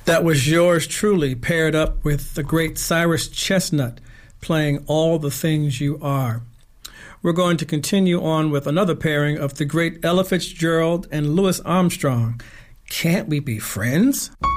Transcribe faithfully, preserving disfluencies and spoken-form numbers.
That was yours truly, paired up with the great Cyrus Chestnut, playing All the Things You Are. We're going to continue on with another pairing of the great Ella Fitzgerald and Louis Armstrong. Can't We Be Friends?